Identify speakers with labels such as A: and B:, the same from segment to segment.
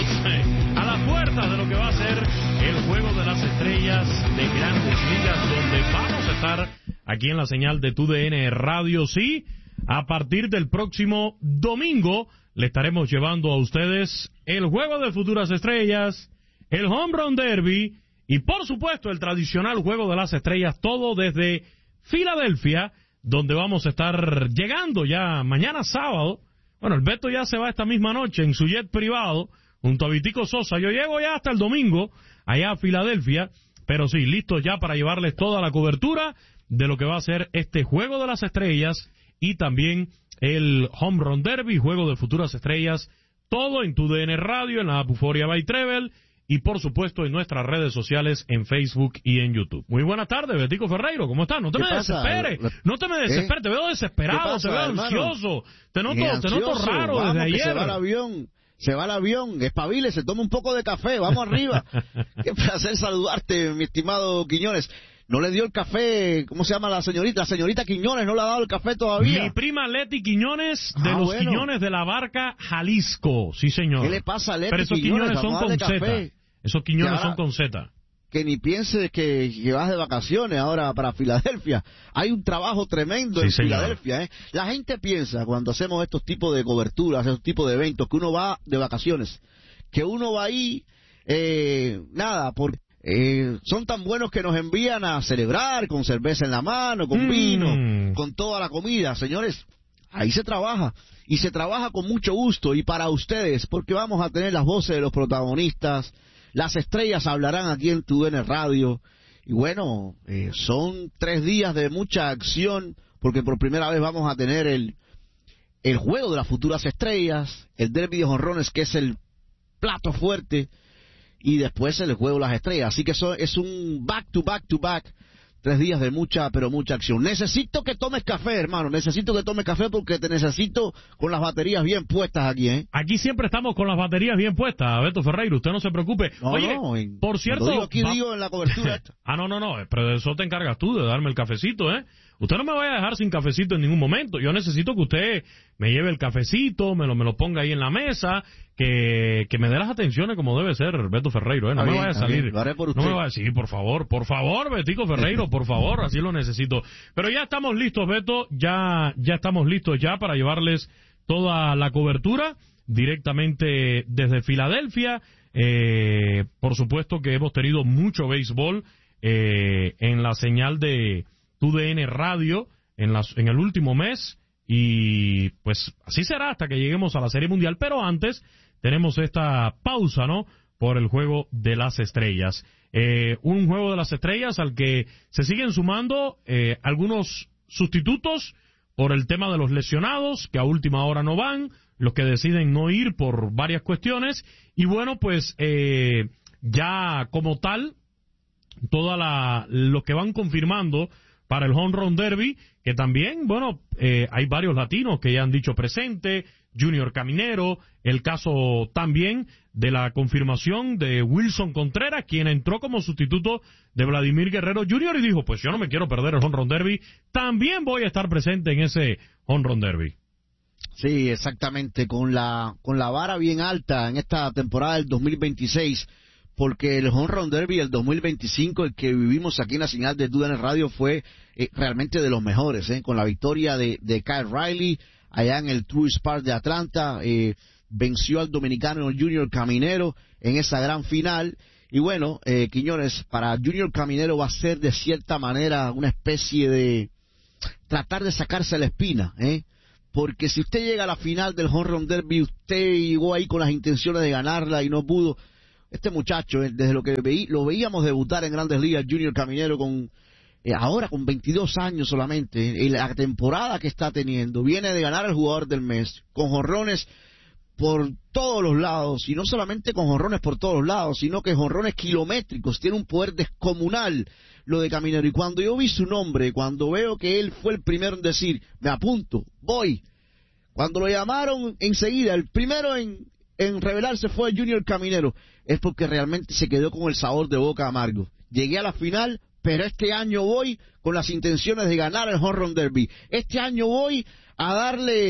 A: a las puertas de lo que va a ser el Juego de las Estrellas de Grandes Ligas, donde vamos a estar aquí en la señal de TUDN Radio. Sí, a partir del próximo domingo le estaremos llevando a ustedes el Juego de Futuras Estrellas, el Home Run Derby y, por supuesto, el tradicional Juego de las Estrellas, todo desde Filadelfia, donde vamos a estar llegando ya mañana sábado. Bueno, el Beto ya se va esta misma noche en su jet privado, junto a Vitico Sosa. Yo llego ya hasta el domingo, allá a Filadelfia, pero sí, listo ya para llevarles toda la cobertura de lo que va a ser este Juego de las Estrellas y también el Home Run Derby, Juego de Futuras Estrellas, todo en TUDN Radio, en la app Euforia by Trevel, y por supuesto en nuestras redes sociales, en Facebook y en YouTube. Muy buenas tardes, Betico Ferreiro, ¿cómo estás? No te me desesperes, no te me desesperes, te veo desesperado, te veo ansioso, te noto raro.
B: Vamos,
A: desde ayer.
B: Se va el avión, espabile, se toma un poco de café, vamos arriba. Qué placer saludarte, mi estimado Quiñones. ¿No le dio el café? ¿Cómo se llama la señorita? La señorita Quiñones no le ha dado el café todavía.
A: Mi prima Leti Quiñones, de los Quiñones de la Barca, Jalisco. Sí, señor.
B: ¿Qué le pasa a Leti?
A: Pero esos Quiñones son con Z. Esos Quiñones son con Z.
B: Que ni pienses que vas de vacaciones ahora para Filadelfia. Hay un trabajo tremendo en Filadelfia. La gente piensa, cuando hacemos estos tipos de coberturas, estos tipos de eventos, que uno va de vacaciones. Que uno va ahí, porque son tan buenos que nos envían a celebrar con cerveza en la mano, con vino, con toda la comida. Señores, ahí se trabaja, y se trabaja con mucho gusto, y para ustedes, porque vamos a tener las voces de los protagonistas, las estrellas hablarán aquí en TUDN Radio, y bueno, son 3 días de mucha acción, porque por primera vez vamos a tener el Juego de las Futuras Estrellas, el Derby de Jonrones, que es el plato fuerte, y después el Juego de las Estrellas. Así que eso es un back to back, 3 días de mucha, pero mucha acción. Necesito que tomes café, hermano, necesito que tomes café porque te necesito con las baterías bien puestas aquí, ¿eh?
A: Aquí siempre estamos con las baterías bien puestas, Beto Ferreiro, usted no se preocupe. Oye, por cierto...
B: digo en la cobertura esta.
A: No, pero de eso te encargas tú, de darme el cafecito, ¿eh? Usted no me vaya a dejar sin cafecito en ningún momento. Yo necesito que usted me lleve el cafecito, me lo ponga ahí en la mesa, que me dé las atenciones como debe ser, Beto Ferreiro, ¿eh? No me vaya a salir.
B: Lo haré por usted.
A: No me vaya a decir, por favor, Betico Ferreiro, por favor, así lo necesito. Pero ya estamos listos, Beto, ya estamos listos ya para llevarles toda la cobertura directamente desde Filadelfia. Por supuesto que hemos tenido mucho béisbol en la señal de TUDN Radio en el último mes, y pues así será hasta que lleguemos a la Serie Mundial, pero antes tenemos esta pausa, ¿no?, por el Juego de las Estrellas. Un Juego de las Estrellas al que se siguen sumando algunos sustitutos por el tema de los lesionados, que a última hora no van, los que deciden no ir por varias cuestiones, y bueno, pues ya como tal, lo que van confirmando para el Home Run Derby, que también, bueno, hay varios latinos que ya han dicho presente, Junior Caminero, el caso también de la confirmación de Wilson Contreras, quien entró como sustituto de Vladimir Guerrero Jr. y dijo, pues yo no me quiero perder el Home Run Derby, también voy a estar presente en ese Home Run Derby.
B: Sí, exactamente, con la vara bien alta en esta temporada del 2026, porque el Home Run Derby del 2025, el que vivimos aquí en la señal de TUDN Radio, fue realmente de los mejores, con la victoria de Kyle Riley allá en el Truist Park de Atlanta, venció al dominicano Junior Caminero en esa gran final, y bueno, Quiñones, para Junior Caminero va a ser de cierta manera una especie de tratar de sacarse la espina, porque si usted llega a la final del Home Run Derby, usted llegó ahí con las intenciones de ganarla y no pudo. Este muchacho, desde lo que lo veíamos debutar en Grandes Ligas, Junior Caminero, ahora con 22 años solamente, la temporada que está teniendo, viene de ganar el jugador del mes, con jonrones por todos los lados, y no solamente con jonrones por todos los lados, sino que jonrones kilométricos, tiene un poder descomunal lo de Caminero, y cuando yo vi su nombre, cuando veo que él fue el primero en decir, me apunto, voy, cuando lo llamaron enseguida, el primero en revelarse fue Junior Caminero, es porque realmente se quedó con el sabor de boca amargo. Llegué a la final, pero este año voy con las intenciones de ganar el Home Run Derby. Este año voy a darle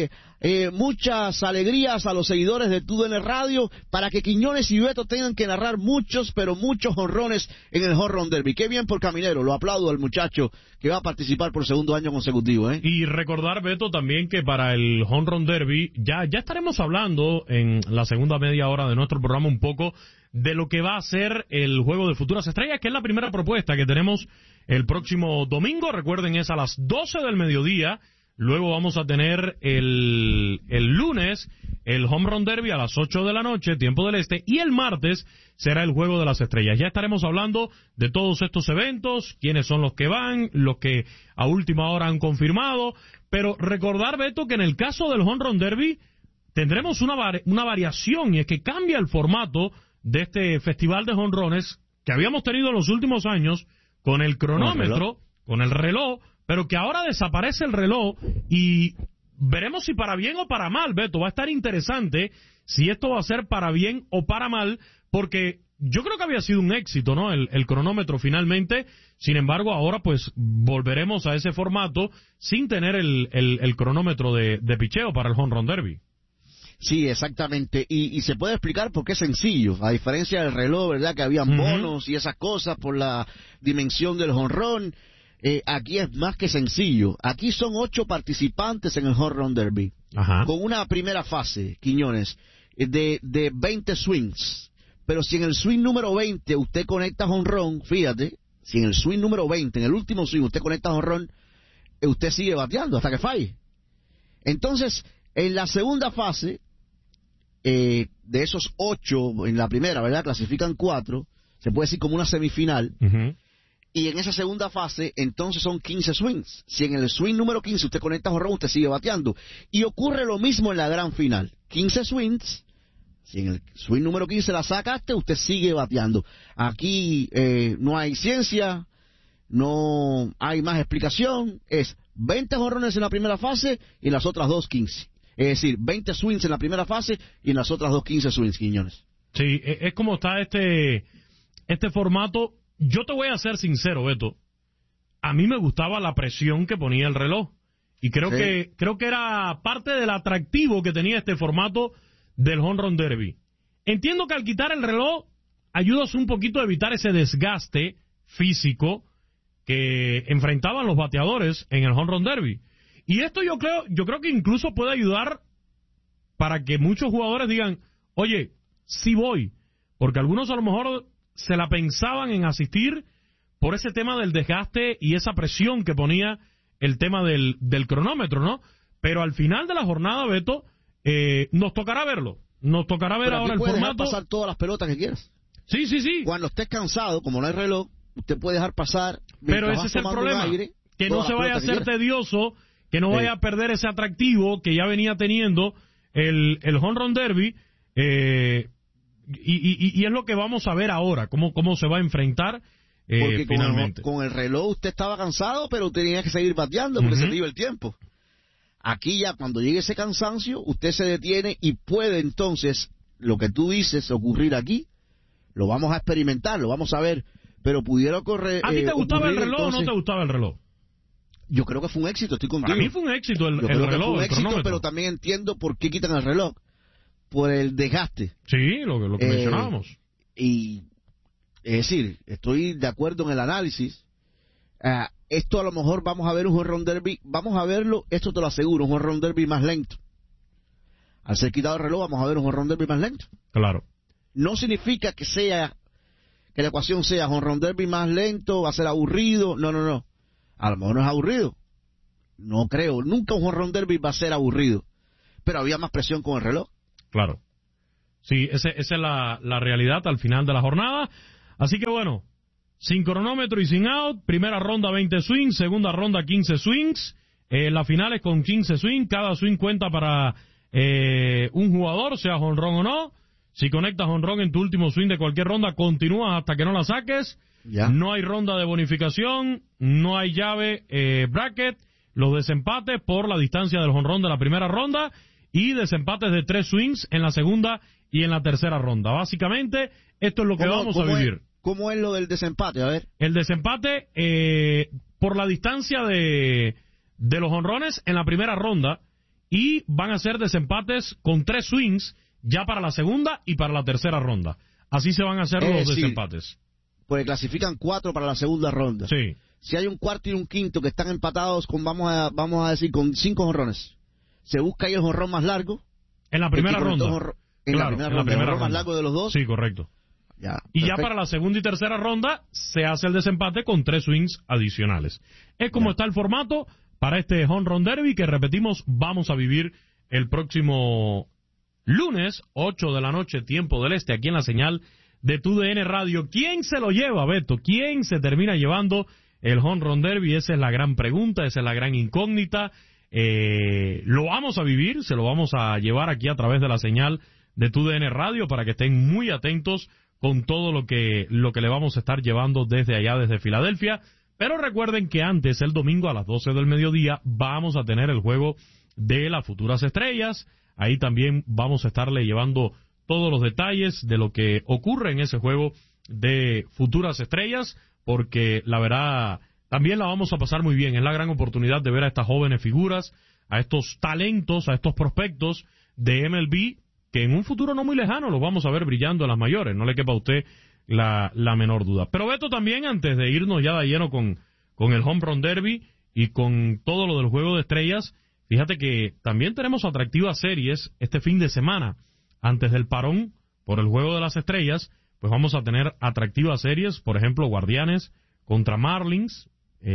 B: muchas alegrías a los seguidores de TUDN Radio para que Quiñones y Beto tengan que narrar muchos, pero muchos jonrones en el Home Run Derby. Qué bien por Caminero, lo aplaudo al muchacho que va a participar por segundo año consecutivo.
A: Y recordar, Beto, también que para el Home Run Derby ya estaremos hablando en la segunda media hora de nuestro programa un poco de lo que va a ser el Juego de Futuras Estrellas, que es la primera propuesta que tenemos el próximo domingo. Recuerden, es a las 12 del mediodía. Luego vamos a tener el lunes el Home Run Derby a las 8 de la noche, tiempo del este, y el martes será el Juego de las Estrellas. Ya estaremos hablando de todos estos eventos, quiénes son los que van, los que a última hora han confirmado, pero recordar, Beto, que en el caso del Home Run Derby tendremos una variación, y es que cambia el formato de este festival de jonrones que habíamos tenido en los últimos años con el cronómetro, con el reloj, pero que ahora desaparece el reloj y veremos si para bien o para mal, Beto. Va a estar interesante si esto va a ser para bien o para mal, porque yo creo que había sido un éxito, ¿no? El cronómetro finalmente. Sin embargo, ahora pues volveremos a ese formato sin tener el cronómetro de picheo para el Home Run Derby.
B: Sí, exactamente, y se puede explicar por qué es sencillo, a diferencia del reloj, ¿verdad?, que habían bonos y esas cosas por la dimensión del jonrón. Aquí es más que sencillo. Aquí son 8 participantes en el Home Run Derby. Ajá. Con una primera fase, Quiñones, de 20 swings. Pero si en el swing número 20 usted conecta jonrón, fíjate, si en el swing número 20, en el último swing, usted conecta jonrón, usted sigue bateando hasta que falle. Entonces, en la segunda fase, de esos 8 en la primera, ¿verdad?, clasifican 4, se puede decir como una semifinal. Y en esa segunda fase, entonces son 15 swings. Si en el swing número 15 usted conecta jonrón, usted sigue bateando. Y ocurre lo mismo en la gran final. 15 swings, si en el swing número 15 la sacaste, usted sigue bateando. Aquí no hay ciencia, no hay más explicación. Es 20 jonrones en la primera fase y en las otras 2, 15. Es decir, 20 swings en la primera fase y en las otras 2, 15 swings, Quiñones.
A: Sí, es como está este formato. Yo te voy a ser sincero, Beto. A mí me gustaba la presión que ponía el reloj. Y creo que era parte del atractivo que tenía este formato del Home Run Derby. Entiendo que al quitar el reloj ayudas un poquito a evitar ese desgaste físico que enfrentaban los bateadores en el Home Run Derby. Y esto yo creo que incluso puede ayudar para que muchos jugadores digan, oye, sí voy. Porque algunos a lo mejor se la pensaban en asistir por ese tema del desgaste y esa presión que ponía el tema del cronómetro, ¿no? Pero al final de la jornada, Beto, nos tocará verlo. Nos tocará ver ahora el formato.
B: Dejar pasar todas las pelotas que quieras.
A: Sí.
B: Cuando estés cansado, como no hay reloj, usted puede dejar pasar.
A: Pero ese es el problema, que no se vaya a hacer tedioso, que no vaya a perder ese atractivo que ya venía teniendo el Home Run Derby. Y es lo que vamos a ver ahora, cómo se va a enfrentar
B: porque
A: finalmente.
B: Con el reloj usted estaba cansado, pero tenía que seguir bateando porque se le iba el tiempo. Aquí ya cuando llegue ese cansancio, usted se detiene y puede entonces, lo que tú dices, ocurrir aquí. Lo vamos a experimentar, lo vamos a ver, pero pudiera ocurrir.
A: ¿A ti te gustaba el reloj entonces, o no te gustaba el reloj?
B: Yo creo que fue un éxito, estoy contigo.
A: Para mí fue un éxito el reloj,
B: fue un éxito,
A: cronómetro.
B: pero también entiendo por qué quitan el reloj. Por el desgaste.
A: Sí, lo que mencionábamos.
B: Y, es decir, estoy de acuerdo en el análisis. Esto a lo mejor vamos a ver un Home Run Derby, vamos a verlo, esto te lo aseguro, un Home Run Derby más lento. Al ser quitado el reloj, vamos a ver un Home Run Derby más lento.
A: Claro.
B: No significa que la ecuación sea Home Run Derby más lento, va a ser aburrido. No. A lo mejor no es aburrido. No creo. Nunca un Home Run Derby va a ser aburrido. Pero había más presión con el reloj.
A: Claro. Sí, esa es la realidad al final de la jornada. Así que bueno, sin cronómetro y sin out, primera ronda 20 swings, segunda ronda 15 swings, la final es con 15 swings, cada swing cuenta para un jugador, sea jonrón o no. Si conectas jonrón en tu último swing de cualquier ronda, continúas hasta que no la saques. Ya. No hay ronda de bonificación, no hay llave bracket, los desempates por la distancia del jonrón de la primera ronda y desempates de 3 swings en la segunda y en la tercera ronda. Básicamente, esto es lo que vamos a vivir.
B: ¿Cómo es lo del desempate? A ver.
A: El desempate por la distancia de los jonrones en la primera ronda y van a ser desempates con 3 swings ya para la segunda y para la tercera ronda. Así se van a hacer los desempates.
B: Porque clasifican 4 para la segunda ronda.
A: Sí.
B: Si hay un cuarto y un quinto que están empatados con, vamos a decir, con 5 jonrones, se busca ahí el jonrón más largo.
A: En la primera ronda.
B: En la primera ronda. El jonrón más largo de los dos.
A: Sí, correcto.
B: Ya,
A: y
B: perfecto.
A: ya para la segunda y tercera ronda se hace el desempate con 3 swings adicionales. Es como está el formato para este Home Run Derby que, repetimos, vamos a vivir el próximo lunes, 8 de la noche, tiempo del este, aquí en la señal de TUDN Radio. ¿Quién se lo lleva, Beto? ¿Quién se termina llevando el Home Run Derby? Esa es la gran pregunta, esa es la gran incógnita. Lo vamos a vivir, se lo vamos a llevar aquí a través de la señal de TUDN Radio para que estén muy atentos con todo lo que le vamos a estar llevando desde allá, desde Filadelfia. Pero recuerden que antes, el domingo a las 12 del mediodía, vamos a tener el juego de las futuras estrellas. Ahí también vamos a estarle llevando todos los detalles de lo que ocurre en ese juego de futuras estrellas, porque la verdad también la vamos a pasar muy bien. Es la gran oportunidad de ver a estas jóvenes figuras, a estos talentos, a estos prospectos de MLB, que en un futuro no muy lejano los vamos a ver brillando en las mayores, no le quepa a usted la menor duda. Pero Beto, también, antes de irnos ya de lleno con el Home Run Derby y con todo lo del juego de estrellas, fíjate que también tenemos atractivas series este fin de semana. Antes del parón por el juego de las estrellas, pues vamos a tener atractivas series, por ejemplo, Guardianes contra Marlins,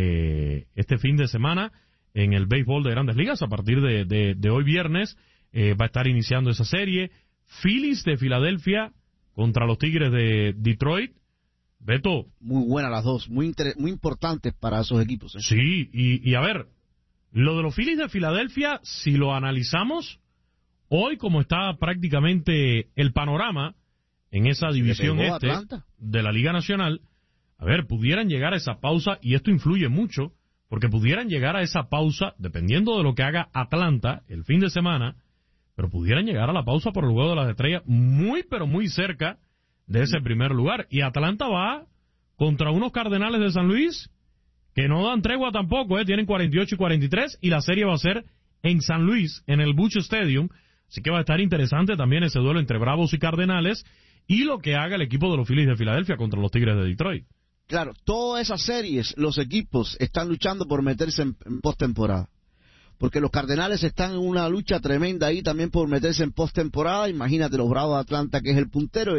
A: este fin de semana en el béisbol de Grandes Ligas, a partir de hoy viernes. Va a estar iniciando esa serie. Phillies de Filadelfia contra los Tigres de Detroit. Beto.
B: Muy buenas las dos, muy importantes para esos equipos.
A: Sí, y a ver, lo de los Phillies de Filadelfia, si lo analizamos, hoy como está prácticamente el panorama en esa división de la Liga Nacional, a ver, pudieran llegar a esa pausa, y esto influye mucho, porque pudieran llegar a esa pausa, dependiendo de lo que haga Atlanta el fin de semana, pero pudieran llegar a la pausa por el juego de las estrellas muy, pero muy cerca de ese primer lugar. Y Atlanta va contra unos Cardenales de San Luis que no dan tregua tampoco, tienen 48 y 43, y la serie va a ser en San Luis, en el Busch Stadium, así que va a estar interesante también ese duelo entre Bravos y Cardenales, y lo que haga el equipo de los Phillies de Filadelfia contra los Tigres de Detroit.
B: Claro, todas esas series, los equipos están luchando por meterse en postemporada. Porque los Cardenales están en una lucha tremenda ahí también por meterse en postemporada. Imagínate los Bravos de Atlanta, que es el puntero,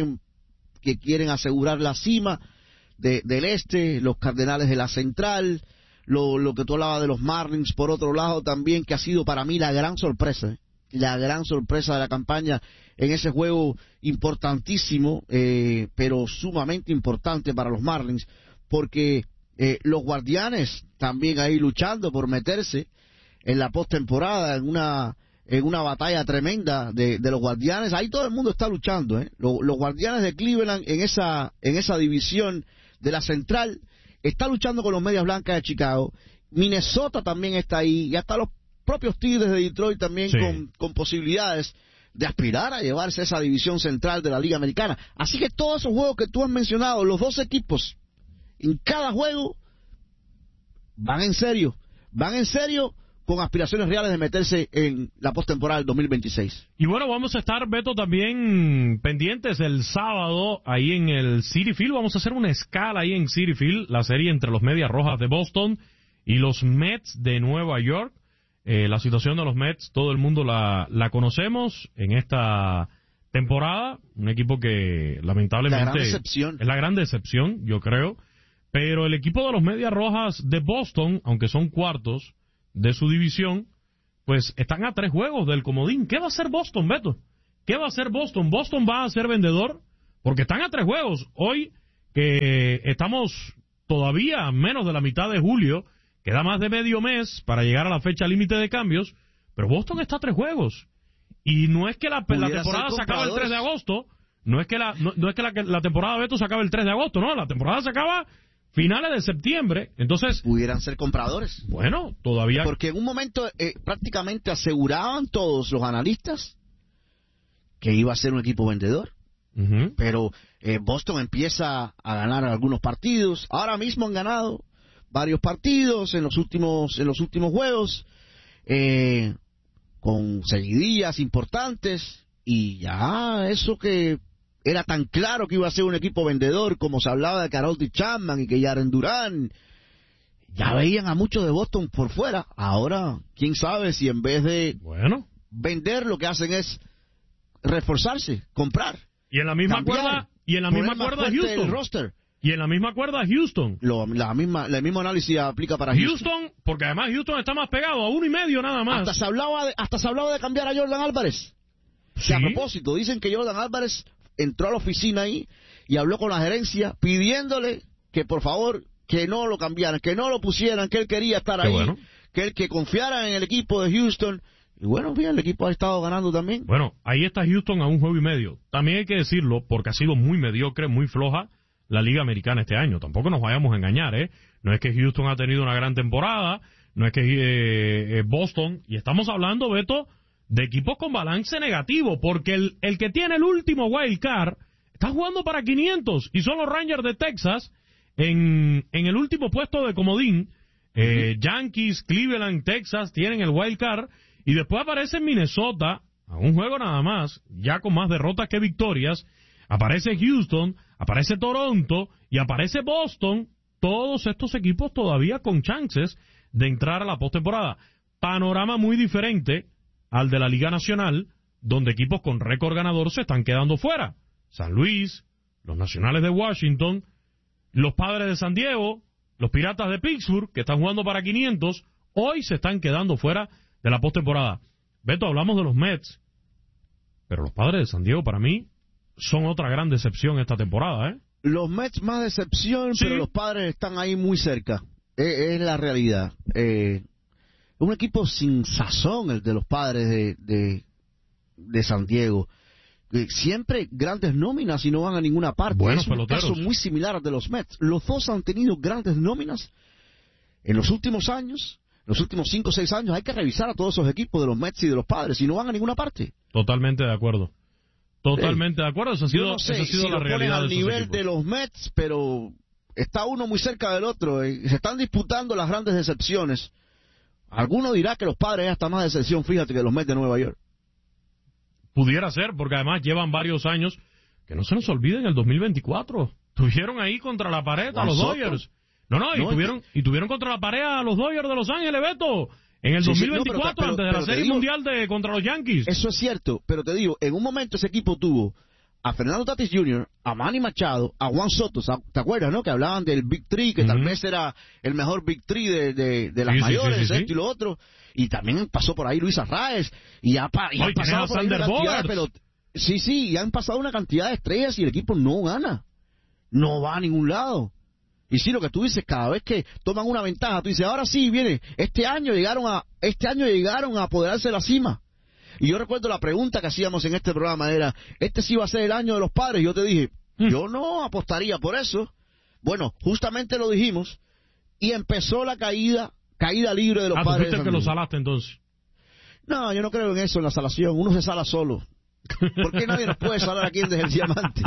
B: que quieren asegurar la cima del este, los Cardenales de la central, lo que tú hablabas de los Marlins por otro lado también, que ha sido para mí la gran sorpresa de la campaña en ese juego importantísimo, pero sumamente importante para los Marlins, porque los Guardianes también ahí luchando por meterse en la postemporada, en una batalla tremenda de los Guardianes. Ahí todo el mundo está luchando, los Guardianes de Cleveland en esa división de la central está luchando con los Medias Blancas de Chicago. Minnesota también está ahí, y hasta los propios Tigres de Detroit también, sí, con posibilidades de aspirar a llevarse esa división central de la Liga Americana. Así que todos esos juegos que tú has mencionado, los dos equipos en cada juego van en serio con aspiraciones reales de meterse en la postemporada del 2026.
A: Y bueno, vamos a estar, Beto, también pendientes el sábado ahí en el Citi Field. Vamos a hacer una escala ahí en Citi Field, la serie entre los Medias Rojas de Boston y los Mets de Nueva York. La situación de los Mets, todo el mundo la conocemos en esta temporada. Un equipo que lamentablemente es la gran decepción, yo creo. Pero el equipo de los Medias Rojas de Boston, aunque son cuartos de su división, pues están a 3 juegos del comodín. ¿Qué va a hacer Boston, Beto? ¿Qué va a hacer Boston? ¿Boston va a ser vendedor? Porque están a 3 juegos. Hoy, que estamos todavía a menos de la mitad de julio, queda más de medio mes para llegar a la fecha límite de cambios, pero Boston está a 3 juegos. Y no es que la temporada se acaba el 3 de agosto, no es que la temporada, Beto, se acaba el 3 de agosto, no, la temporada se acaba finales de septiembre. Entonces
B: pudieran ser compradores.
A: Bueno, todavía,
B: porque en un momento prácticamente aseguraban todos los analistas que iba a ser un equipo vendedor. Pero Boston empieza a ganar algunos partidos. Ahora mismo han ganado varios partidos en los últimos juegos, con seguidillas importantes, y ya eso que era tan claro que iba a ser un equipo vendedor, como se hablaba de Karol-Anthony Chapman y que Jaren Duran, ya veían a muchos de Boston por fuera. Ahora, quién sabe si en vez de vender, lo que hacen es reforzarse, comprar.
A: Y en la misma cuerda, Houston.
B: Roster.
A: Y en la misma cuerda Houston.
B: El mismo análisis aplica para Houston.
A: Porque además Houston está más pegado a 1.5 nada más.
B: Hasta se hablaba de cambiar a Jordan Álvarez.
A: ¿Sí?
B: Que a propósito, dicen que Jordan Álvarez entró a la oficina ahí y habló con la gerencia pidiéndole que por favor que no lo cambiaran, que no lo pusieran, que él quería estar ahí, que confiaran en el equipo de Houston. Y bueno, bien, el equipo ha estado ganando también.
A: Bueno, ahí está Houston a 1 juego y medio. También hay que decirlo, porque ha sido muy mediocre, muy floja la Liga Americana este año. Tampoco nos vayamos a engañar, ¿eh? No es que Houston ha tenido una gran temporada, no es que Boston, y estamos hablando, Beto, de equipos con balance negativo, porque el que tiene el último wild card está jugando para 500, y son los Rangers de Texas en el último puesto de comodín. Yankees, Cleveland, Texas tienen el wild card, y después aparece Minnesota, a 1 juego nada más, ya con más derrotas que victorias. Aparece Houston, aparece Toronto y aparece Boston, todos estos equipos todavía con chances de entrar a la postemporada. Panorama muy diferente al de la Liga Nacional, donde equipos con récord ganador se están quedando fuera. San Luis, los Nacionales de Washington, los Padres de San Diego, los Piratas de Pittsburgh, que están jugando para 500, hoy se están quedando fuera de la postemporada. Beto, hablamos de los Mets, pero los Padres de San Diego para mí son otra gran decepción esta temporada, ¿eh?
B: Los Mets más decepción, sí, pero los Padres están ahí muy cerca. Es la realidad. Un equipo sin sazón el de los Padres de San Diego. Siempre grandes nóminas y no van a ninguna parte.
A: Buenos
B: es un
A: peloteros.
B: caso muy similar al de los Mets. Los dos han tenido grandes nóminas en los últimos años. Los últimos 5 o 6 años hay que revisar a todos esos equipos de los Mets y de los Padres y no van a ninguna parte.
A: Totalmente de acuerdo. Totalmente de acuerdo. Esa ha sido,
B: no sé,
A: esa ha sido
B: si
A: la realidad
B: al
A: de
B: nivel
A: equipos.
B: de los Mets, pero está uno muy cerca del otro. Se están disputando las grandes decepciones. Alguno dirá que los Padres hasta más decepción, fíjate, que los Mets de Nueva York.
A: Pudiera ser, porque además llevan varios años. Que no se nos olvide, en el 2024 tuvieron ahí contra la pared a los Dodgers. Y tuvieron contra la pared a los Dodgers de Los Ángeles, Beto. En el 2024, antes de la Serie Mundial contra los Yankees.
B: Eso es cierto, pero te digo, en un momento ese equipo tuvo a Fernando Tatis Jr., a Manny Machado, a Juan Soto, ¿te acuerdas, no? Que hablaban del Big Three, que tal vez era el mejor Big Three de las mayores, esto y lo otro. Y también pasó por ahí Luis Arraez, y han pasado por ahí una cantidad de pelotas. Sí, y han pasado una cantidad de estrellas y el equipo no gana. No va a ningún lado. Y sí, lo que tú dices, cada vez que toman una ventaja, tú dices, ahora sí, viene, este año llegaron a apoderarse de la cima. Y yo recuerdo la pregunta que hacíamos en este programa, era, ¿este sí va a ser el año de los Padres? Y yo te dije, yo no apostaría por eso. Bueno, justamente lo dijimos, y empezó la caída libre de los Padres.
A: ¿Tú fuiste el que lo salaste entonces?
B: No, yo no creo en eso, en la salación, uno se sala solo. ¿Por qué nadie nos puede salar aquí desde el diamante?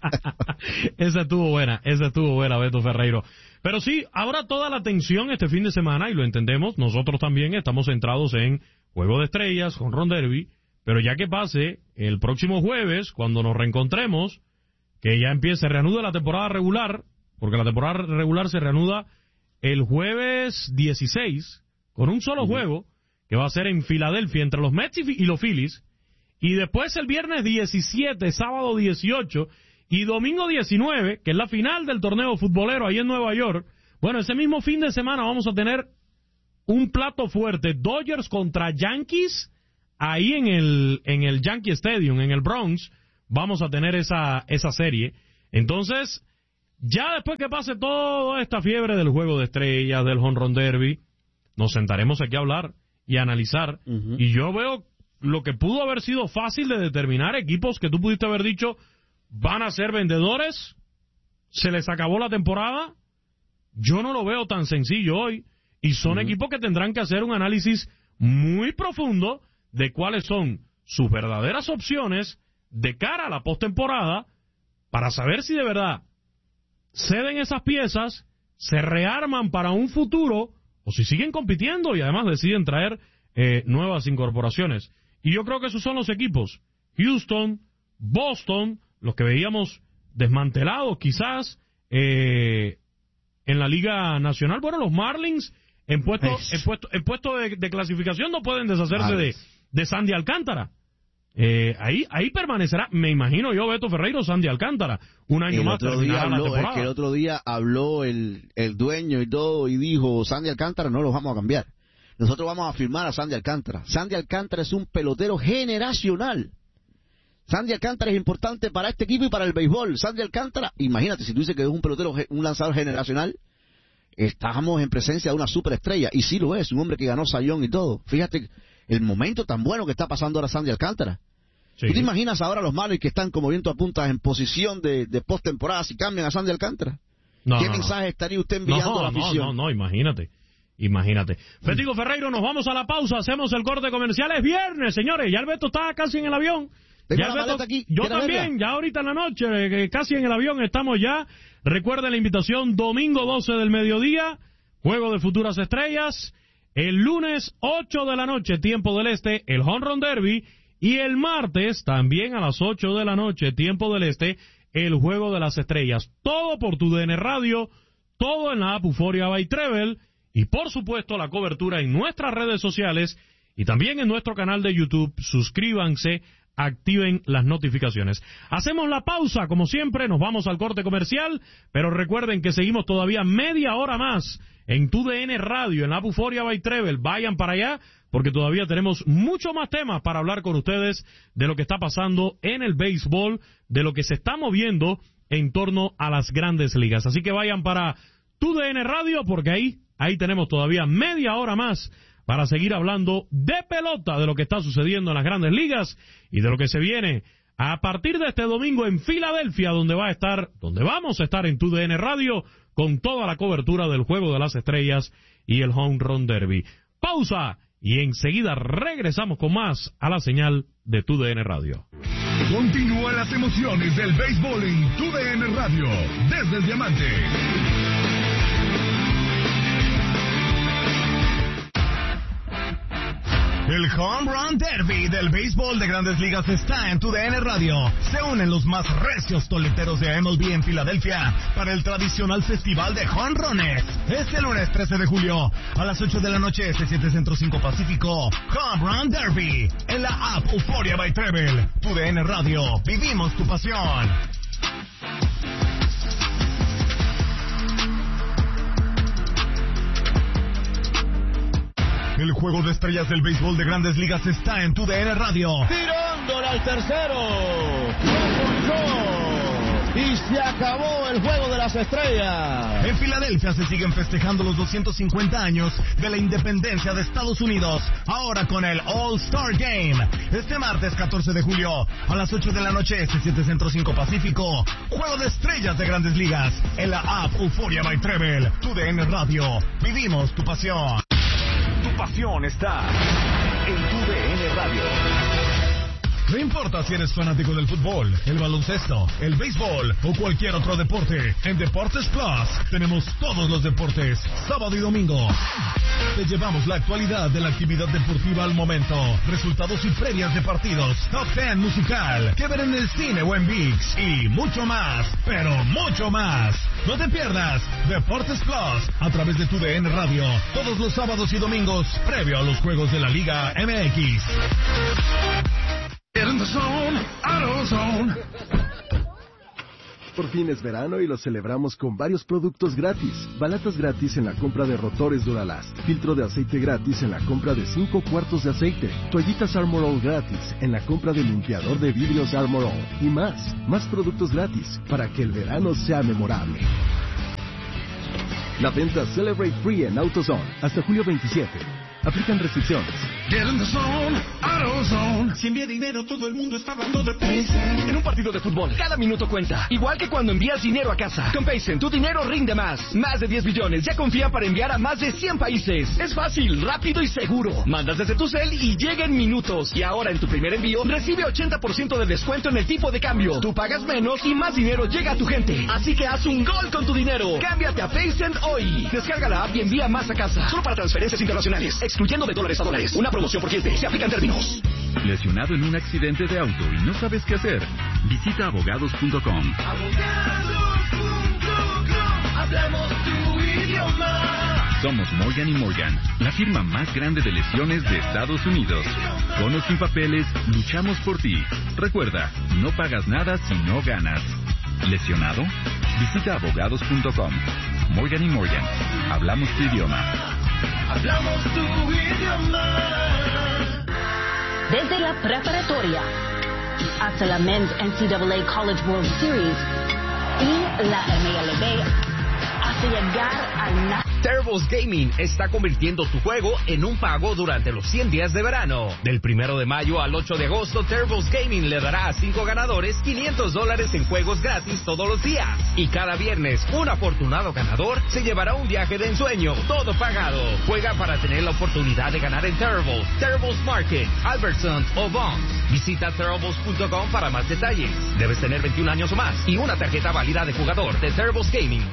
A: Esa estuvo buena, Beto Ferreiro. Pero sí, ahora toda la atención este fin de semana, y lo entendemos, nosotros también estamos centrados en Juego de Estrellas, Home Derby, pero ya que pase el próximo jueves, cuando nos reencontremos, que ya se reanuda la temporada regular, porque la temporada regular se reanuda el jueves 16, con un solo juego, que va a ser en Filadelfia, entre los Mets y los Phillies. Y después el viernes 17, sábado 18 y domingo 19, que es la final del torneo futbolero ahí en Nueva York. Bueno, ese mismo fin de semana vamos a tener un plato fuerte. Dodgers contra Yankees, ahí en el Yankee Stadium, en el Bronx. Vamos a tener esa serie. Entonces, ya después que pase toda esta fiebre del Juego de Estrellas, del Home Run Derby, nos sentaremos aquí a hablar y a analizar. Y yo veo lo que pudo haber sido fácil de determinar, equipos que tú pudiste haber dicho van a ser vendedores, se les acabó la temporada. Yo no lo veo tan sencillo hoy, y son equipos que tendrán que hacer un análisis muy profundo de cuáles son sus verdaderas opciones de cara a la postemporada, para saber si de verdad ceden esas piezas, se rearman para un futuro, o si siguen compitiendo y además deciden traer nuevas incorporaciones. Y yo creo que esos son los equipos. Houston, Boston, los que veíamos desmantelados quizás en la Liga Nacional. Bueno, los Marlins en puesto de clasificación no pueden deshacerse de Sandy Alcántara. Ahí permanecerá, me imagino yo, Beto Ferreiro, Sandy Alcántara, un año más terminará la temporada.
B: El otro día habló el dueño y todo y dijo, Sandy Alcántara no los vamos a cambiar. Nosotros vamos a firmar a Sandy Alcántara. Sandy Alcántara es un pelotero generacional. Sandy Alcántara es importante para este equipo y para el béisbol. Sandy Alcántara, imagínate, si tú dices que es un pelotero, un lanzador generacional, estamos en presencia de una superestrella. Y sí lo es, un hombre que ganó Sayón y todo. Fíjate el momento tan bueno que está pasando ahora Sandy Alcántara. Sí. ¿Tú te imaginas ahora los Marlins que están como viento a puntas en posición de postemporada si cambian a Sandy Alcántara? ¿Qué mensaje estaría usted enviando a la afición?
A: No, imagínate. Fetico Ferreiro, nos vamos a la pausa, hacemos el corte comercial, es viernes, señores, ya el Beto está casi en el avión. Ya el Beto, aquí. Yo también, ya ahorita en la noche, casi en el avión estamos ya. Recuerden la invitación, domingo 12 del mediodía, Juego de Futuras Estrellas. El lunes 8 de la noche, tiempo del este, el Home Run Derby. Y el martes, también a las 8 de la noche, tiempo del este, el Juego de las Estrellas. Todo por TUDN Radio, todo en la app Euphoria by Treble. Y por supuesto la cobertura en nuestras redes sociales y también en nuestro canal de YouTube. Suscríbanse, activen las notificaciones. Hacemos la pausa, como siempre, nos vamos al corte comercial, pero recuerden que seguimos todavía media hora más en TUDN Radio, en la Euphoria by Treble. Vayan para allá, porque todavía tenemos mucho más temas para hablar con ustedes de lo que está pasando en el béisbol, de lo que se está moviendo en torno a las grandes ligas. Así que vayan para TUDN Radio, porque ahí tenemos todavía media hora más para seguir hablando de pelota, de lo que está sucediendo en las grandes ligas y de lo que se viene a partir de este domingo en Filadelfia, donde vamos a estar en TUDN Radio con toda la cobertura del Juego de las Estrellas y el Home Run Derby. Pausa y enseguida regresamos con más a la señal de TUDN Radio.
C: Continúan las emociones del béisbol en TUDN Radio desde el Diamante. El Home Run Derby del béisbol de Grandes Ligas está en TUDN Radio. Se unen los más recios toleteros de MLB en Filadelfia para el tradicional festival de jonrones. Este lunes 13 de julio a las 8 de la noche, 7 Centro 5 Pacífico. Home Run Derby en la app Euphoria by Treble. TUDN Radio, vivimos tu pasión. El Juego de Estrellas del béisbol de Grandes Ligas está en TUDN Radio.
B: Tirándola al tercero. Y se acabó el Juego de las Estrellas.
C: En Filadelfia se siguen festejando los 250 años de la independencia de Estados Unidos. Ahora con el All-Star Game. Este martes 14 de julio a las 8 de la noche, 7 Centro 5 Pacífico. Juego de Estrellas de Grandes Ligas en la app Euphoria by Treble. TUDN Radio. Vivimos tu pasión. Tu pasión está en TUDN Radio. No importa si eres fanático del fútbol, el baloncesto, el béisbol o cualquier otro deporte, en Deportes Plus tenemos todos los deportes, sábado y domingo. Te llevamos la actualidad de la actividad deportiva al momento, resultados y previas de partidos, top 10 musical, que ver en el cine o en ViX y mucho más, pero mucho más. No te pierdas Deportes Plus a través de TUDN Radio, todos los sábados y domingos, previo a los juegos de la Liga MX.
D: In the zone, AutoZone.
E: Por fin es verano y lo celebramos con varios productos gratis. Balatas gratis en la compra de rotores Duralast. Filtro de aceite gratis en la compra de 5 cuartos de aceite. Toallitas Armor All gratis en la compra de limpiador de vidrios Armor All. Y más. Más productos gratis para que el verano sea memorable. La venta Celebrate Free en AutoZone hasta julio 27. Aplican restricciones.
D: Get in the zone, AutoZone.
F: Si envía dinero, todo el mundo está hablando de Paycen.
G: En un partido de fútbol, cada minuto cuenta. Igual que cuando envías dinero a casa. Con Paycen, tu dinero rinde más. Más de 10 billones ya confía para enviar a más de 100 países. Es fácil, rápido y seguro. Mandas desde tu cel y llega en minutos. Y ahora en tu primer envío, recibe 80% de descuento en el tipo de cambio. Tú pagas menos y más dinero llega a tu gente. Así que haz un gol con tu dinero. Cámbiate a Paycen hoy. Descarga la app y envía más a casa. Solo para transferencias internacionales. Excluyendo de dólares a dólares. Una Promoción por cliente. Se aplican términos.
H: ¿Lesionado en un accidente de auto y no sabes qué hacer? Visita abogados.com.
D: Hablamos tu idioma.
H: Somos Morgan & Morgan, la firma más grande de lesiones de Estados Unidos. Con o sin papeles, luchamos por ti. Recuerda, no pagas nada si no ganas. ¿Lesionado? Visita abogados.com. Morgan & Morgan, hablamos tu idioma.
D: Hablamos tu idioma.
I: Desde la preparatoria hasta la Men's NCAA College World Series y la MLB hasta llegar al
J: Turbo's Gaming está convirtiendo tu juego en un pago durante los 100 días de verano. Del 1 de mayo al 8 de agosto, Turbo's Gaming le dará a 5 ganadores $500 en juegos gratis todos los días. Y cada viernes, un afortunado ganador se llevará un viaje de ensueño, todo pagado. Juega para tener la oportunidad de ganar en Turbo's Market, Albertsons o Vons. Visita Turbos.com para más detalles. Debes tener 21 años o más y una tarjeta válida de jugador de Turbo's Gaming.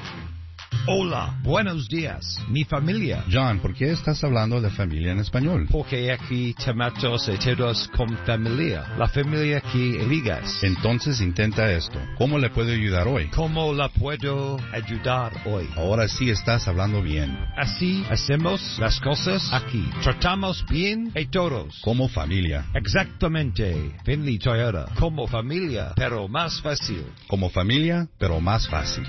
K: Hola, buenos días, mi familia.
L: John, ¿por qué estás hablando de familia en español?
K: Porque aquí tomamos todos con familia. La familia que eligas.
L: Entonces intenta esto. ¿Cómo le puedo ayudar hoy?
K: ¿Cómo la puedo ayudar hoy?
L: Ahora sí estás hablando bien.
K: Así hacemos las cosas aquí. Tratamos bien a todos.
L: Como familia.
K: Exactamente. Finley Toyota. Como familia, pero más fácil.
L: Como familia, pero más fácil.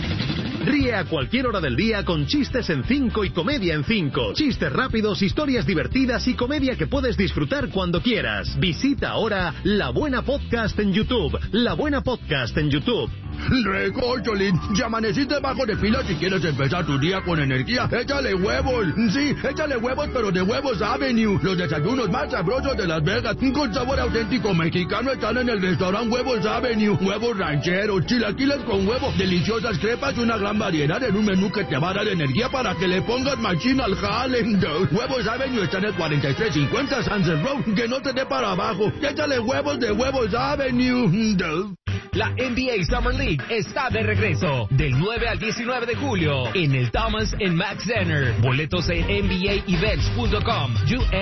M: Ríe a cualquier hora del día con Chistes en 5 y Comedia en 5. Chistes rápidos, historias divertidas y comedia que puedes disfrutar cuando quieras. Visita ahora La Buena Podcast en YouTube. La Buena Podcast en YouTube.
N: Recórcholín, ya amaneciste bajo de pila si quieres empezar tu día con energía. Échale huevos. Sí, échale huevos, pero de Huevos Avenue. Los desayunos más sabrosos de Las Vegas, con sabor auténtico mexicano, están en el restaurante Huevos Avenue. Huevos rancheros, chilaquiles con huevo, deliciosas crepas y una gran variedad en un menú que te va a dar energía para que le pongas machín al jale. Huevos Avenue está en el 4350 Sunset Road, que no te dé para abajo. Échale huevos de Huevos Avenue.
J: La NBA Summer League está de regreso del 9 al 19 de julio en el Thomas & Mack Center. Boletos en NBAEvents.com,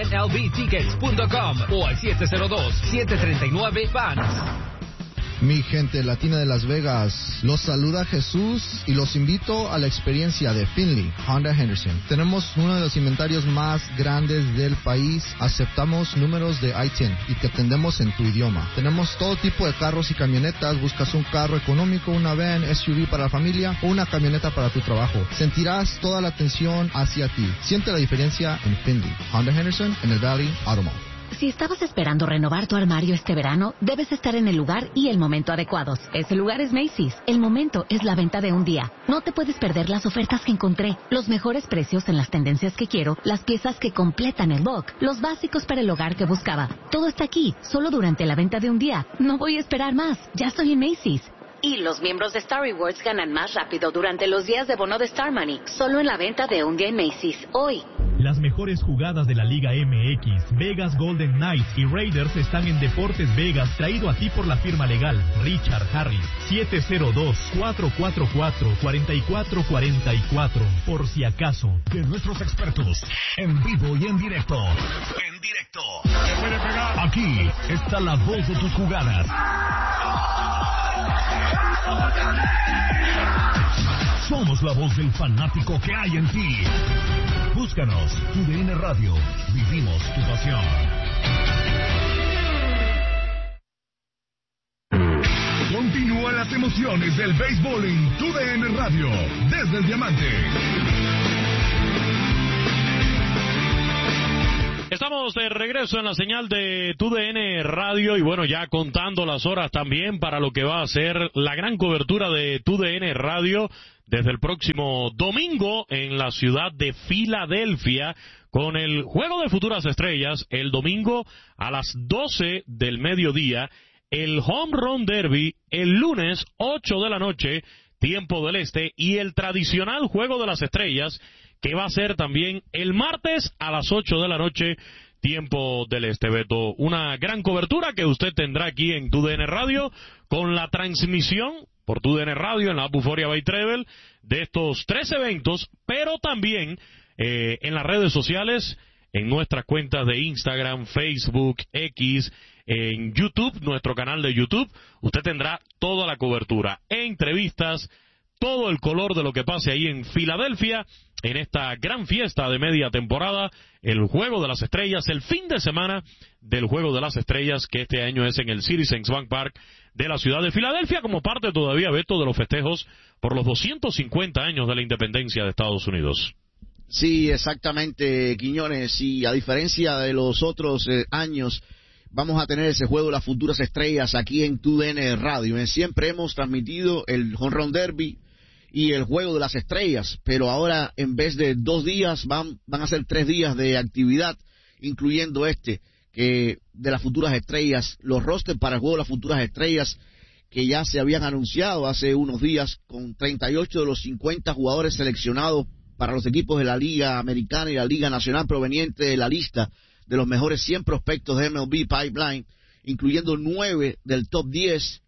J: UNLVTickets.com o al 702-739-FANS.
O: Mi gente latina de Las Vegas, los saluda Jesús y los invito a la experiencia de Finley Honda Henderson. Tenemos uno de los inventarios más grandes del país. Aceptamos números de I-10 y te atendemos en tu idioma. Tenemos todo tipo de carros y camionetas. Buscas un carro económico, una van, SUV para la familia o una camioneta para tu trabajo. Sentirás toda la atención hacia ti. Siente la diferencia en Finley Honda Henderson en el Valley Auto Mall.
I: Si estabas esperando renovar tu armario este verano, debes estar en el lugar y el momento adecuados. Ese lugar es Macy's. El momento es la venta de un día. No te puedes perder las ofertas que encontré, los mejores precios en las tendencias que quiero, las piezas que completan el look, los básicos para el hogar que buscaba. Todo está aquí, solo durante la venta de un día. No voy a esperar más. Ya estoy en Macy's. Y los miembros de Star Rewards ganan más rápido durante los días de bono de Star Money. Solo en la venta de un día en Macy's. Hoy.
P: Las mejores jugadas de la Liga MX, Vegas Golden Knights y Raiders están en Deportes Vegas, traído a ti por la firma legal Richard Harris. 702-444-4444. Por si acaso.
C: De nuestros expertos, en vivo y en directo. En directo. Aquí está la voz de tus jugadas. Somos la voz del fanático que hay en ti. Búscanos, TUDN Radio. Vivimos tu pasión. Continúan las emociones del béisbol en TUDN Radio. Desde el Diamante.
A: Estamos de regreso en la señal de TUDN Radio y bueno, ya contando las horas también para lo que va a ser la gran cobertura de TUDN Radio desde el próximo domingo en la ciudad de Filadelfia con el Juego de Futuras Estrellas el domingo a las 12 del mediodía, el Home Run Derby el lunes 8 de la noche, tiempo del este, y el tradicional Juego de las Estrellas que va a ser también el martes a las 8 de la noche, tiempo del este, Beto. Una gran cobertura que usted tendrá aquí en TUDN Radio, con la transmisión por TUDN Radio en la Buforia by Travel de estos 3 eventos, pero también en las redes sociales, en nuestras cuentas de Instagram, Facebook, X, en YouTube, nuestro canal de YouTube. Usted tendrá toda la cobertura, entrevistas, todo el color de lo que pase ahí en Filadelfia, en esta gran fiesta de media temporada, el Juego de las Estrellas, el fin de semana del Juego de las Estrellas, que este año es en el Citizens Bank Park de la ciudad de Filadelfia, como parte todavía, Beto, de los festejos por los 250 años de la independencia de Estados Unidos.
B: Sí, exactamente, Quiñones, y a diferencia de los otros años, vamos a tener ese Juego de las Futuras Estrellas aquí en TUDN Radio. Siempre hemos transmitido el Home Run Derby y el Juego de las Estrellas, pero ahora en vez de 2 días van a ser 3 días de actividad, incluyendo que de las Futuras Estrellas, los rosters para el Juego de las Futuras Estrellas que ya se habían anunciado hace unos días, con 38 de los 50 jugadores seleccionados para los equipos de la Liga Americana y la Liga Nacional, proveniente de la lista de los mejores 100 prospectos de MLB Pipeline, incluyendo 9 del top 10,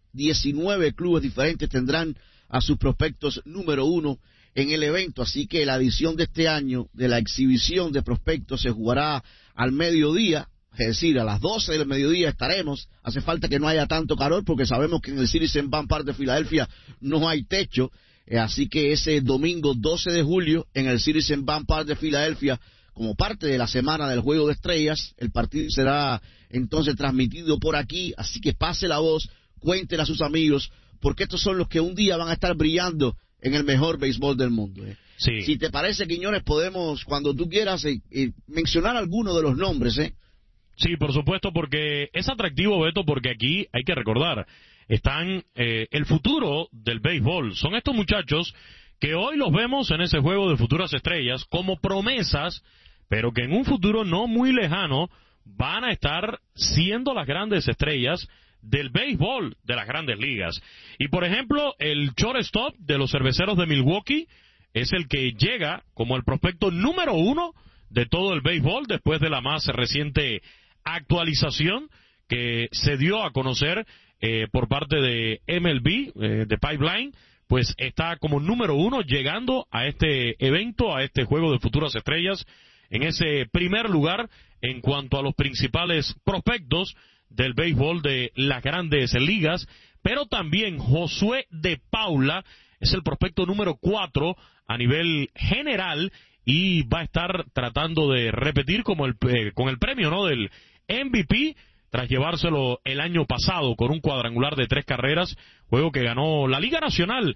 B: 19 clubes diferentes tendrán a sus prospectos número 1 en el evento, así que la edición de este año de la exhibición de prospectos se jugará al mediodía, es decir, a las 12 del mediodía estaremos. Hace falta que no haya tanto calor porque sabemos que en el Citizens Bank Park de Filadelfia no hay techo, así que ese domingo 12 de julio en el Citizens Bank Park de Filadelfia, como parte de la semana del Juego de Estrellas, el partido será entonces transmitido por aquí, así que pase la voz, cuéntenle a sus amigos, porque estos son los que un día van a estar brillando en el mejor béisbol del mundo.
A: Sí.
B: Si te parece, Quiñones, podemos, cuando tú quieras, mencionar algunos de los nombres.
A: Sí, por supuesto, porque es atractivo, Beto, porque aquí hay que recordar, están el futuro del béisbol. Son estos muchachos que hoy los vemos en ese Juego de Futuras Estrellas como promesas, pero que en un futuro no muy lejano van a estar siendo las grandes estrellas del béisbol de las grandes ligas. Y por ejemplo, el shortstop de los Cerveceros de Milwaukee es el que llega como el prospecto número 1 de todo el béisbol después de la más reciente actualización que se dio a conocer por parte de MLB, de Pipeline. Pues está como número 1 llegando a este evento, a este Juego de Futuras Estrellas, en ese primer lugar en cuanto a los principales prospectos del béisbol de las grandes ligas. Pero también Josué de Paula es el prospecto número 4 a nivel general y va a estar tratando de repetir como con el premio, ¿no?, del MVP, tras llevárselo el año pasado con un cuadrangular de 3 carreras, juego que ganó la Liga Nacional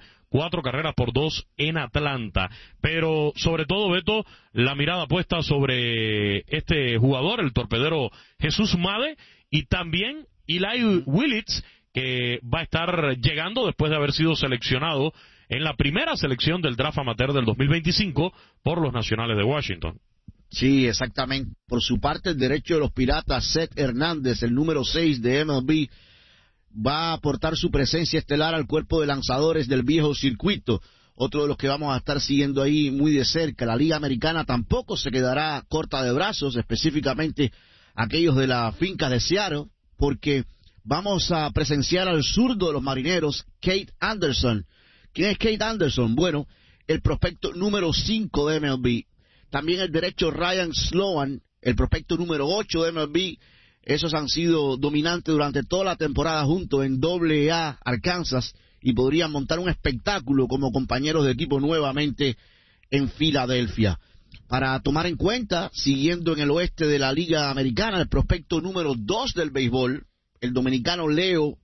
A: 4-2 en Atlanta. Pero sobre todo, Beto, la mirada puesta sobre este jugador, el torpedero Jesús Made, y también Eli Willits, que va a estar llegando después de haber sido seleccionado en la primera selección del draft amateur del 2025 por los Nacionales de Washington.
B: Sí, exactamente. Por su parte, el derecho de los Piratas, Seth Hernández, el número 6 de MLB, va a aportar su presencia estelar al cuerpo de lanzadores del viejo circuito, otro de los que vamos a estar siguiendo ahí muy de cerca. La Liga Americana tampoco se quedará corta de brazos, específicamente aquellos de la finca de Seattle, porque vamos a presenciar al zurdo de los Marineros, Kate Anderson. ¿Quién es Kate Anderson? Bueno, el prospecto número 5 de MLB. También el derecho Ryan Sloan, el prospecto número 8 de MLB. Esos han sido dominantes durante toda la temporada junto en AA Arkansas y podrían montar un espectáculo como compañeros de equipo nuevamente en Filadelfia. Para tomar en cuenta, siguiendo en el oeste de la Liga Americana, el prospecto número 2 del béisbol, el dominicano Leo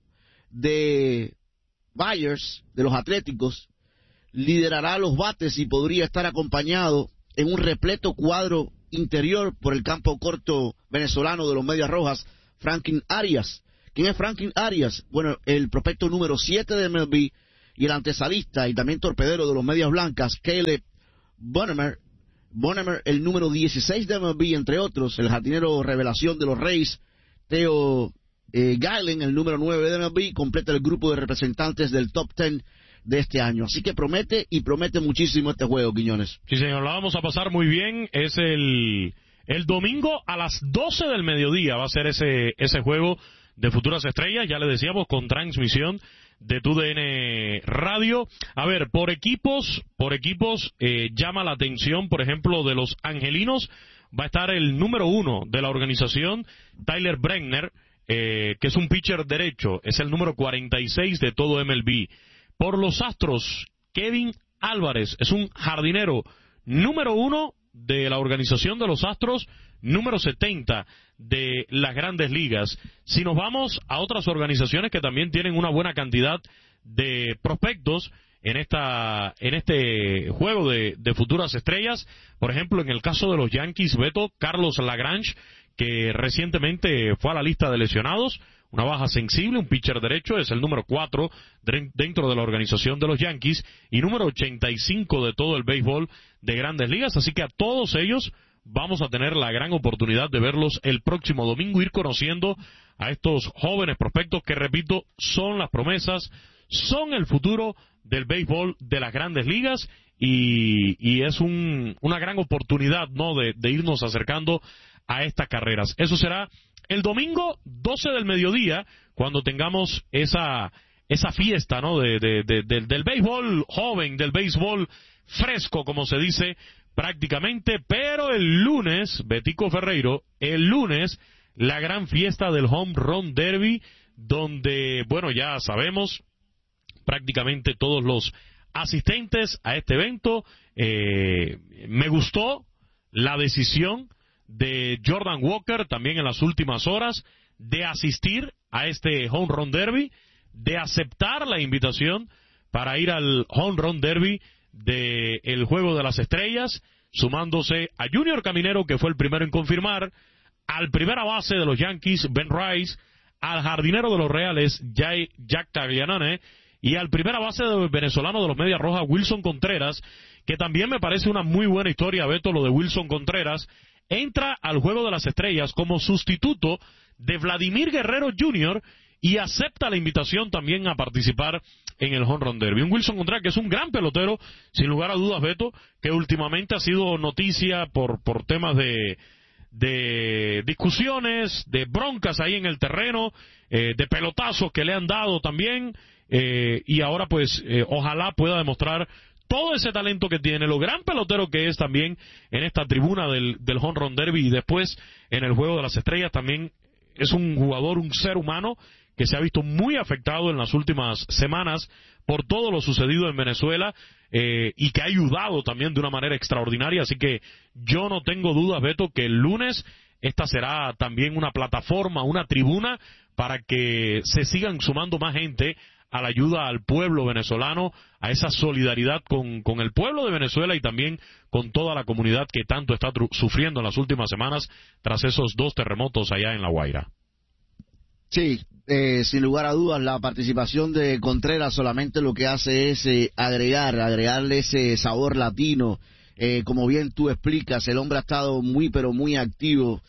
B: de Byers, de los Atléticos, liderará los bates y podría estar acompañado en un repleto cuadro interior por el campo corto venezolano de los Medias Rojas, Franklin Arias. ¿Quién es Franklin Arias? Bueno, el prospecto número 7 de MLB y el antesalista y también torpedero de los Medias Blancas, Caleb Bonnemer, el número 16 de MLB, entre otros, el jardinero revelación de los Reyes, Theo Galen, el número 9 de MLB, completa el grupo de representantes del top 10 de este año. Así que promete y promete muchísimo este juego, Quiñones.
A: Sí, señor, la vamos a pasar muy bien. Es el domingo a las 12 del mediodía va a ser ese juego de Futuras Estrellas, ya le decíamos, con transmisión de TUDN Radio. A ver, por equipos llama la atención, por ejemplo, de los angelinos, va a estar el número 1 de la organización, Tyler Bregner, que es un pitcher derecho, es el número 46 de todo MLB. Por los Astros, Kevin Álvarez es un jardinero número 1 de la organización de los Astros, número 70 de las Grandes Ligas. Si nos vamos a otras organizaciones que también tienen una buena cantidad de prospectos en este juego de futuras estrellas, por ejemplo, en el caso de los Yankees, Beto, Carlos Lagrange, que recientemente fue a la lista de lesionados, una baja sensible, un pitcher derecho, es el número 4 dentro de la organización de los Yankees y número 85 de todo el béisbol de Grandes Ligas, así que a todos ellos vamos a tener la gran oportunidad de verlos el próximo domingo, ir conociendo a estos jóvenes prospectos que, repito, son las promesas, son el futuro del béisbol de las Grandes Ligas y es una gran oportunidad, ¿no?, de irnos acercando a estas carreras. Eso será el domingo 12 del mediodía, cuando tengamos esa fiesta, ¿no?, del béisbol joven, del béisbol fresco, como se dice prácticamente. Pero el lunes, Betico Ferreiro, el lunes, la gran fiesta del Home Run Derby, donde, bueno, ya sabemos prácticamente todos los asistentes a este evento. Me gustó la decisión de Jordan Walker también en las últimas horas de asistir a este Home Run Derby, de aceptar la invitación para ir al Home Run Derby del Juego de las Estrellas, sumándose a Junior Caminero, que fue el primero en confirmar, al primera base de los Yankees, Ben Rice, al jardinero de los Reales, Jack Taglianone, y al primera base venezolano de los Medias Rojas, Wilson Contreras, que también me parece una muy buena historia, Beto, lo de Wilson Contreras. Entra al Juego de las Estrellas como sustituto de Vladimir Guerrero Jr. y acepta la invitación también a participar en el Home Run Derby. Un Wilson Contreras que es un gran pelotero, sin lugar a dudas, Beto, que últimamente ha sido noticia por temas de discusiones, de broncas ahí en el terreno, de pelotazos que le han dado también, y ahora pues ojalá pueda demostrar todo ese talento que tiene, lo gran pelotero que es también en esta tribuna del Home Run Derby y después en el Juego de las Estrellas. También es un jugador, un ser humano que se ha visto muy afectado en las últimas semanas por todo lo sucedido en Venezuela y que ha ayudado también de una manera extraordinaria. Así que yo no tengo dudas, Beto, que el lunes esta será también una plataforma, una tribuna para que se sigan sumando más gente a la ayuda al pueblo venezolano, a esa solidaridad con el pueblo de Venezuela y también con toda la comunidad que tanto está sufriendo en las últimas semanasつesos 2 terremotos allá en La Guaira.
B: Sí, sin lugar a dudas, la participación de Contreras solamente lo que hace es agregarle ese sabor latino. Como bien tú explicas, el hombre ha estado muy, pero muy activo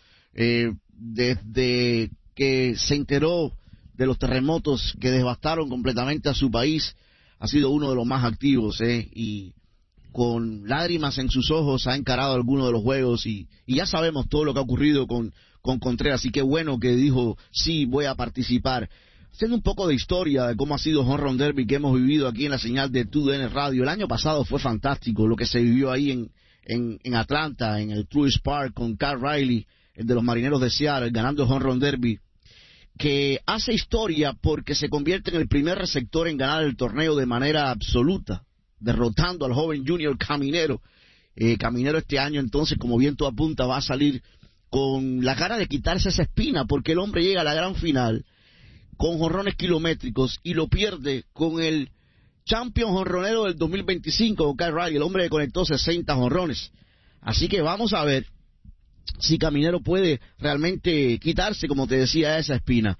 B: desde que se enteró de los terremotos que devastaron completamente a su país. Ha sido uno de los más activos, y con lágrimas en sus ojos ha encarado algunos de los juegos y ya sabemos todo lo que ha ocurrido con Contreras, y qué bueno que dijo, sí, voy a participar. Haciendo un poco de historia de cómo ha sido Home Run Derby que hemos vivido aquí en la señal de TUDN Radio. El año pasado fue fantástico lo que se vivió ahí en Atlanta, en el Truist Park, con Carl Riley, el de los Marineros de Seattle, ganando el Home Run Derby, que hace historia porque se convierte en el primer receptor en ganar el torneo de manera absoluta, derrotando al joven Junior Caminero. Caminero este año, entonces, como bien tú apuntas, va a salir con la cara de quitarse esa espina, porque el hombre llega a la gran final con jonrones kilométricos y lo pierde con el champion jonronero del 2025, Kyle Riley, el hombre que conectó 60 jonrones. Así que vamos a ver si Caminero puede realmente quitarse, como te decía, esa espina.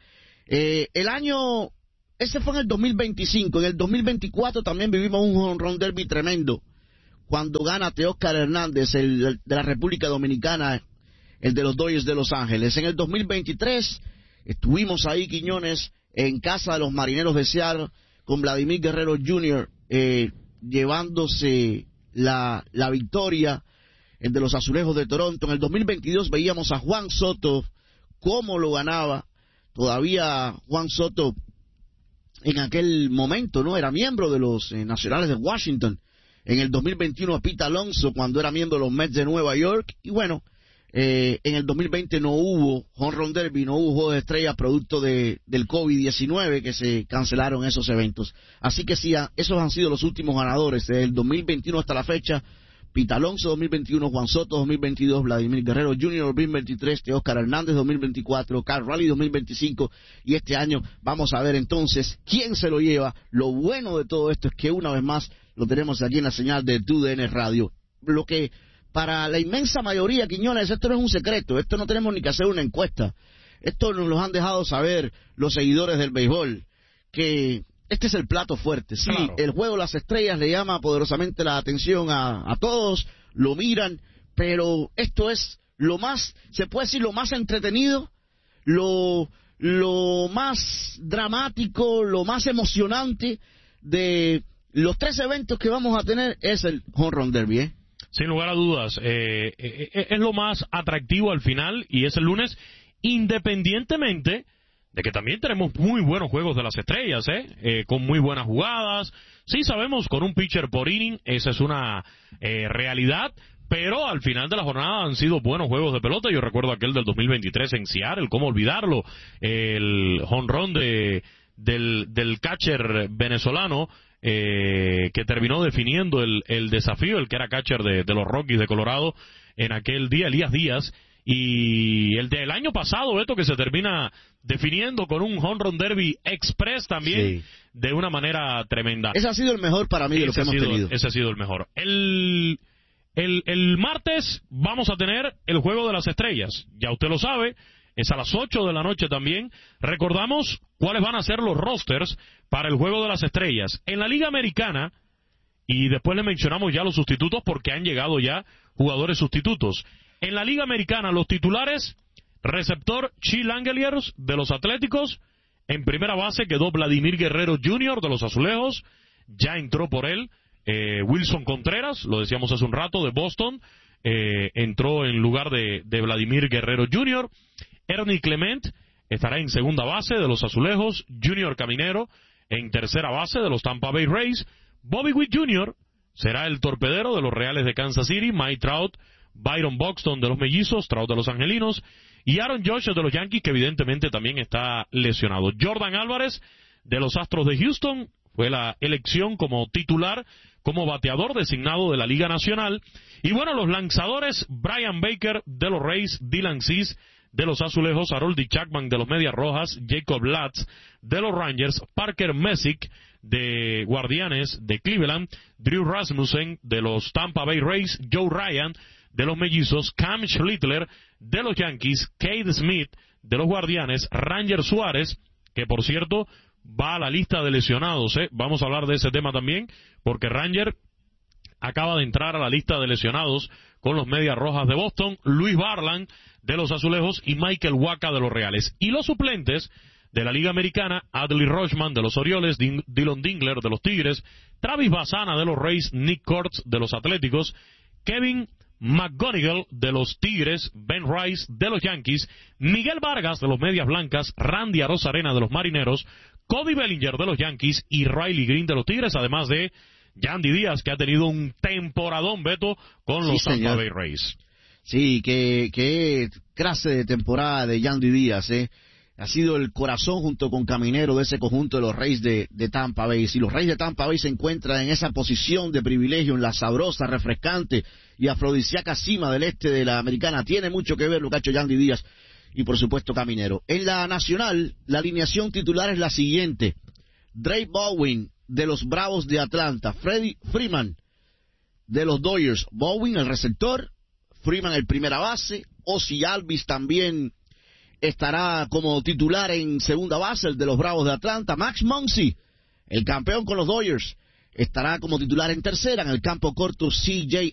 B: Ese fue en el 2025, en el 2024 también vivimos un home run derby tremendo, cuando gana Teóscar Hernández, el de la República Dominicana, el de los Dodgers de Los Ángeles. En el 2023 estuvimos ahí, Quiñones, en casa de los Marineros de Seattle, con Vladimir Guerrero Jr. Llevándose la victoria, el de los Azulejos de Toronto. En el 2022 veíamos a Juan Soto, cómo lo ganaba. Todavía Juan Soto en aquel momento no era miembro de los Nacionales de Washington. En el 2021 a Pete Alonso, cuando era miembro de los Mets de Nueva York. Y bueno, En el 2020 no hubo Home Run Derby, no hubo Juego de Estrellas producto del COVID-19, que se cancelaron esos eventos. Así que sí, esos han sido los últimos ganadores. Desde el 2021 hasta la fecha: Pete Alonso 2021, Juan Soto 2022, Vladimir Guerrero Jr. 2023, Teóscar Hernández 2024, Cal Raleigh 2025, y este año vamos a ver entonces quién se lo lleva. Lo bueno de todo esto es que una vez más lo tenemos aquí en la señal de TUDN Radio. Lo que para la inmensa mayoría, Quiñones, esto no es un secreto, esto no tenemos ni que hacer una encuesta. Esto nos lo han dejado saber los seguidores del béisbol, que este es el plato fuerte. Sí, claro. El Juego de las Estrellas le llama poderosamente la atención a todos, lo miran, pero esto es lo más, se puede decir, lo más entretenido, lo más dramático, lo más emocionante de los 3 eventos que vamos a tener es el Home Run Derby, ¿eh?
A: Sin lugar a dudas, es lo más atractivo al final, y es el lunes, independientemente de que también tenemos muy buenos Juegos de las Estrellas, con muy buenas jugadas. Sí, sabemos, con un pitcher por inning, esa es una realidad, pero al final de la jornada han sido buenos juegos de pelota. Yo recuerdo aquel del 2023 en Seattle, cómo olvidarlo, el home run del catcher venezolano, que terminó definiendo el desafío, el que era catcher de los Rockies de Colorado en aquel día, Elías Díaz, y el del año pasado, Beto, que se termina definiendo con un home run derby express también, sí, de una manera tremenda.
B: Ese ha sido el mejor para mí de lo que hemos tenido.
A: Ese ha sido el mejor. El martes vamos a tener el Juego de las Estrellas, ya usted lo sabe, es a las 8 de la noche también. Recordamos cuáles van a ser los rosters para el Juego de las Estrellas. En la Liga Americana, y después le mencionamos ya los sustitutos porque han llegado ya jugadores sustitutos. En la Liga Americana, los titulares: receptor Chi Langeliers de los Atléticos. En primera base quedó Vladimir Guerrero Jr. de los Azulejos. Ya entró por él Wilson Contreras, lo decíamos hace un rato, de Boston. Entró en lugar de Vladimir Guerrero Jr. Ernie Clement estará en segunda base de los Azulejos. Junior Caminero en tercera base de los Tampa Bay Rays. Bobby Witt Jr. será el torpedero de los Reales de Kansas City. Mike Trout, Byron Buxton de los Mellizos, Trout de los Angelinos, y Aaron Judge de los Yankees, que evidentemente también está lesionado. Jordan Álvarez de los Astros de Houston fue la elección como titular, como bateador designado de la Liga Nacional. Y bueno, los lanzadores: Brian Baker de los Rays, Dylan Cease de los Azulejos, Harold Chapman de los Medias Rojas, Jacob Latz de los Rangers, Parker Messick de Guardianes de Cleveland, Drew Rasmussen de los Tampa Bay Rays, Joe Ryan de los Mellizos, Cam Schlittler de los Yankees, Cade Smith de los Guardianes, Ranger Suárez, que por cierto va a la lista de lesionados, Vamos a hablar de ese tema también, porque Ranger acaba de entrar a la lista de lesionados con los Medias Rojas de Boston, Luis Barland de los Azulejos y Michael Wacha de los Reales. Y los suplentes de la Liga Americana: Adley Rutschman de los Orioles, Dylan Dingler de los Tigres, Travis Bassana de los Rays, Nick Kurtz de los Atléticos, Kevin McGonigal de los Tigres, Ben Rice de los Yankees, Miguel Vargas de los Medias Blancas, Randy Arozarena de los Marineros, Cody Bellinger de los Yankees y Riley Green de los Tigres, además de Yandy Díaz, que ha tenido un temporadón, Beto, con los Tampa Bay Rays.
B: Sí, qué clase de temporada de Yandy Díaz, Ha sido el corazón junto con Caminero de ese conjunto de los Rays de Tampa Bay. Si los Rays de Tampa Bay se encuentran en esa posición de privilegio, en la sabrosa, refrescante y afrodisíaca cima del este de la Americana, tiene mucho que ver lo que ha hecho Yandy Díaz y por supuesto Caminero. En la Nacional, la alineación titular es la siguiente: Drake Baldwin de los Bravos de Atlanta, Freddie Freeman de los Dodgers, Baldwin el receptor, Freeman el primera base, Ozzie Albies también estará como titular en segunda base, el de los Bravos de Atlanta. Max Muncy, el campeón con los Dodgers, estará como titular en tercera. En el campo corto, C.J.